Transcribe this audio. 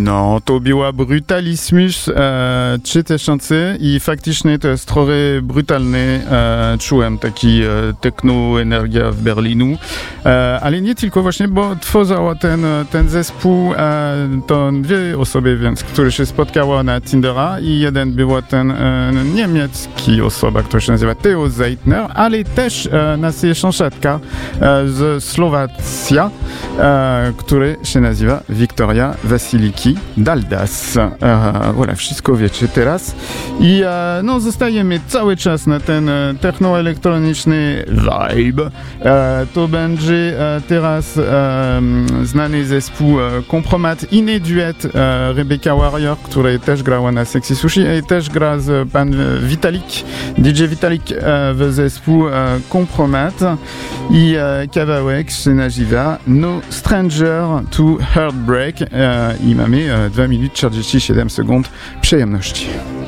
No, to była Brutalismus 3000 i faktycznie to jest trochę brutalny. Czułem taki techno-energia w Berlinu, ale nie tylko właśnie, bo tworzyła ten zespół to dwie osoby, więc, które się spotkały na Tindera i jeden był ten niemiecki osoba, która się nazywa Theo Zeitner, ale też nasza sąsiadka z Słowacja, który się nazywa Wiktoria Wasiliki Daldas. Voilà, wszystko wiecie teraz. I no, zostajemy cały czas na ten technoelektroniczny vibe. To będzie teraz znany zespół Compromat, inny duet Rebecca Warrior, który też grała na Sexy Sushi i też gra z pan Vitalik, DJ Vitalik w zespół Compromat i kawałek się nazywa No Stranger to Heartbreak i mamy 2 minuty 47 sekund przyjemności.